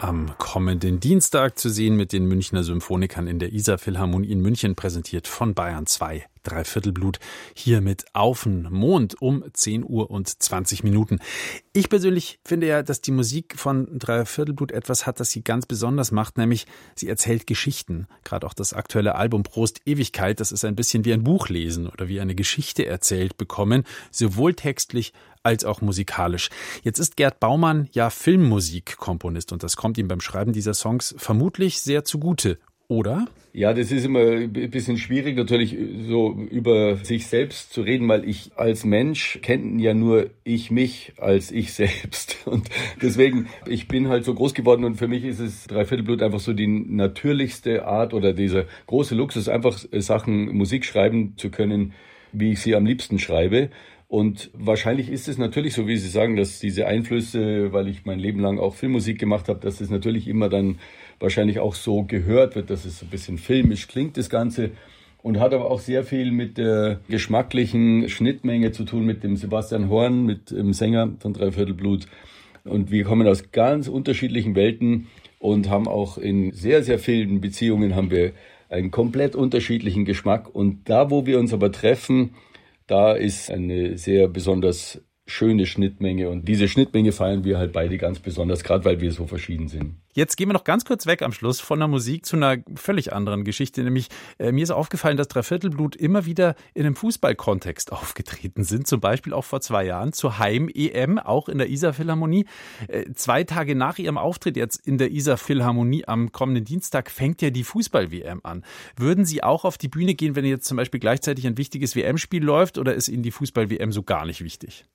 am kommenden Dienstag zu sehen mit den Münchner Symphonikern in der Isar-Philharmonie in München, präsentiert von Bayern 2. Dreiviertelblut, hier mit Auf'n Mond um 10:20 Uhr. Ich persönlich finde ja, dass die Musik von Dreiviertelblut etwas hat, das sie ganz besonders macht, nämlich sie erzählt Geschichten. Gerade auch das aktuelle Album Prost Ewigkeit, das ist ein bisschen wie ein Buch lesen oder wie eine Geschichte erzählt bekommen, sowohl textlich als auch musikalisch. Jetzt ist Gerd Baumann ja Filmmusikkomponist und das kommt ihm beim Schreiben dieser Songs vermutlich sehr zugute. Oder? Ja, das ist immer ein bisschen schwierig, natürlich so über sich selbst zu reden, weil ich als Mensch kenne ja nur ich mich als ich selbst. Und deswegen, ich bin halt so groß geworden und für mich ist es Dreiviertelblut einfach so die natürlichste Art oder dieser große Luxus, einfach Sachen, Musik schreiben zu können, wie ich sie am liebsten schreibe. Und wahrscheinlich ist es natürlich so, wie Sie sagen, dass diese Einflüsse, weil ich mein Leben lang auch Filmmusik gemacht habe, dass es natürlich immer dann wahrscheinlich auch so gehört wird, dass es so ein bisschen filmisch klingt, das Ganze. Und hat aber auch sehr viel mit der geschmacklichen Schnittmenge zu tun, mit dem Sebastian Horn, mit dem Sänger von Dreiviertelblut. Und wir kommen aus ganz unterschiedlichen Welten und haben auch in sehr, sehr vielen Beziehungen haben wir einen komplett unterschiedlichen Geschmack. Und da, wo wir uns aber treffen, da ist eine sehr besonders schöne Schnittmenge und diese Schnittmenge feiern wir halt beide ganz besonders, gerade weil wir so verschieden sind. Jetzt gehen wir noch ganz kurz weg am Schluss von der Musik zu einer völlig anderen Geschichte, nämlich mir ist aufgefallen, dass Dreiviertelblut immer wieder in einem Fußballkontext aufgetreten sind, zum Beispiel auch vor 2 Jahren zur Heim-EM, auch in der Isar-Philharmonie. 2 Tage nach ihrem Auftritt jetzt in der Isar-Philharmonie am kommenden Dienstag fängt ja die Fußball-WM an. Würden Sie auch auf die Bühne gehen, wenn jetzt zum Beispiel gleichzeitig ein wichtiges WM-Spiel läuft, oder ist Ihnen die Fußball-WM so gar nicht wichtig?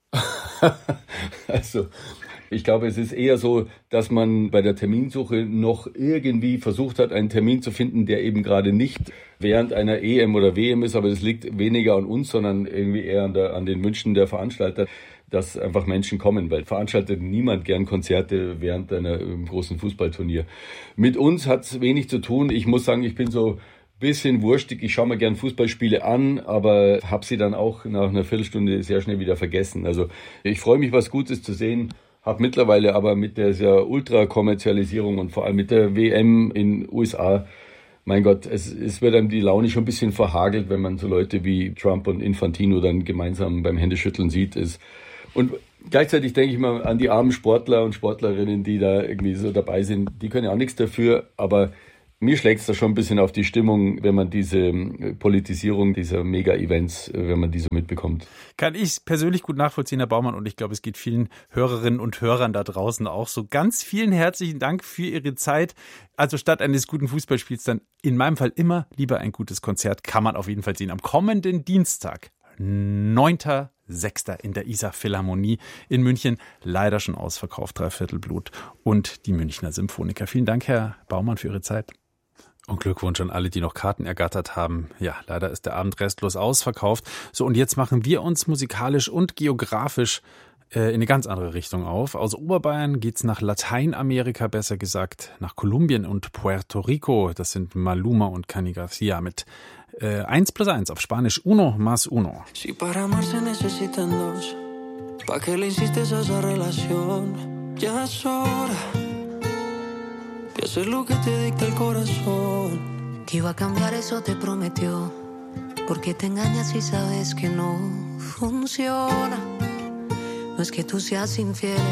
Also, ich glaube, es ist eher so, dass man bei der Terminsuche noch irgendwie versucht hat, einen Termin zu finden, der eben gerade nicht während einer EM oder WM ist, aber es liegt weniger an uns, sondern irgendwie eher an den Wünschen der Veranstalter, dass einfach Menschen kommen, weil veranstaltet niemand gern Konzerte während einer großen Fußballturnier. Mit uns hat es wenig zu tun. Ich muss sagen, ich bin so bisschen wurstig. Ich schaue mir gern Fußballspiele an, aber habe sie dann auch nach einer Viertelstunde sehr schnell wieder vergessen. Also ich freue mich, was Gutes zu sehen. Habe mittlerweile aber mit dieser Ultra-Kommerzialisierung und vor allem mit der WM in USA, mein Gott, es wird einem die Laune schon ein bisschen verhagelt, wenn man so Leute wie Trump und Infantino dann gemeinsam beim Händeschütteln sieht. Und gleichzeitig denke ich mal an die armen Sportler und Sportlerinnen, die da irgendwie so dabei sind. Die können ja auch nichts dafür, aber mir schlägt es da schon ein bisschen auf die Stimmung, wenn man diese Politisierung dieser Mega-Events, wenn man diese mitbekommt. Kann ich persönlich gut nachvollziehen, Herr Baumann, und ich glaube, es geht vielen Hörerinnen und Hörern da draußen auch so. Ganz vielen herzlichen Dank für Ihre Zeit. Also statt eines guten Fußballspiels dann in meinem Fall immer lieber ein gutes Konzert, kann man auf jeden Fall sehen. Am kommenden Dienstag, 9.6. in der Isar-Philharmonie in München. Leider schon ausverkauft, Dreiviertelblut und die Münchner Symphoniker. Vielen Dank, Herr Baumann, für Ihre Zeit. Und Glückwunsch an alle, die noch Karten ergattert haben. Ja, leider ist der Abend restlos ausverkauft. So, und jetzt machen wir uns musikalisch und geografisch in eine ganz andere Richtung auf. Aus Oberbayern geht's nach Lateinamerika, besser gesagt nach Kolumbien und Puerto Rico. Das sind Maluma und Cani Garcia mit 1+1 auf Spanisch, uno más uno. Si para amar se necesitan dos, ¿pa' qué le insistes a esa relación? Ya es hora de hacer lo que te dicta el corazón. Que iba a cambiar, eso te prometió. ¿Por qué te engañas si sabes que no funciona? No es que tú seas infiel.